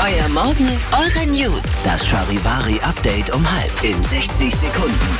Euer Morgen, eure News. Das Charivari-Update um 5 in 60 Sekunden.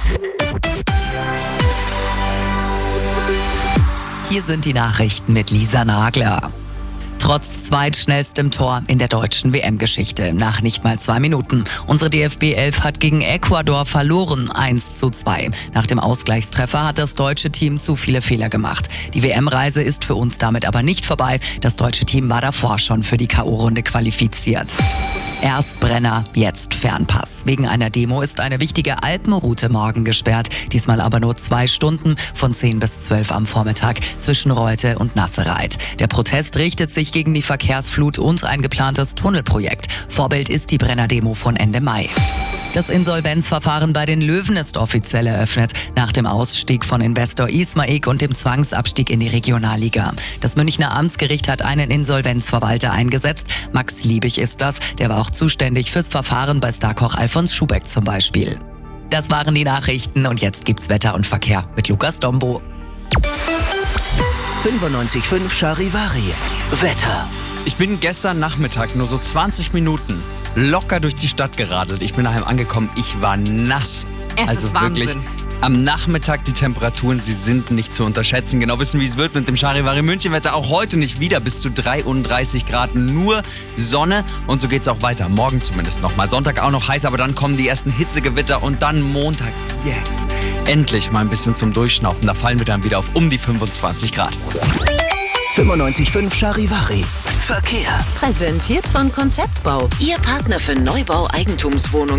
Hier sind die Nachrichten mit Lisa Nagler. Trotz zweitschnellstem Tor in der deutschen WM-Geschichte nach nicht mal 2 Minuten. Unsere DFB 11 hat gegen Ecuador verloren, 1:2. Nach dem Ausgleichstreffer hat das deutsche Team zu viele Fehler gemacht. Die WM-Reise ist für uns damit aber nicht vorbei. Das deutsche Team war davor schon für die K.O.-Runde qualifiziert. Erst Brenner, jetzt Fernpass. Wegen einer Demo ist eine wichtige Alpenroute morgen gesperrt. Diesmal aber nur 2 Stunden von 10 bis 12 am Vormittag zwischen Reute und Nassereit. Der Protest richtet sich gegen die Verkehrsflut und ein geplantes Tunnelprojekt. Vorbild ist die Brenner-Demo von Ende Mai. Das Insolvenzverfahren bei den Löwen ist offiziell eröffnet, nach dem Ausstieg von Investor Ismaik und dem Zwangsabstieg in die Regionalliga. Das Münchner Amtsgericht hat einen Insolvenzverwalter eingesetzt. Max Liebig ist das, der war auch zuständig fürs Verfahren bei Starkoch Alfons Schubeck zum Beispiel. Das waren die Nachrichten und jetzt gibt's Wetter und Verkehr mit Lukas Dombo. 95.5 Charivari. Wetter. Ich bin gestern Nachmittag nur so 20 Minuten locker durch die Stadt geradelt. Ich bin daheim angekommen, ich war nass. Es ist Wahnsinn. Wirklich, am Nachmittag die Temperaturen, sie sind nicht zu unterschätzen. Genau wissen, wie es wird mit dem Charivari München-Wetter. Auch heute nicht wieder bis zu 33 Grad, nur Sonne. Und so geht's auch weiter, morgen zumindest noch mal. Sonntag auch noch heiß, aber dann kommen die ersten Hitzegewitter und dann Montag, yes, endlich mal ein bisschen zum Durchschnaufen. Da fallen wir dann wieder auf um die 25 Grad. 95.5 Charivari. Verkehr. Präsentiert von Konzeptbau. Ihr Partner für Neubau, Eigentumswohnungen.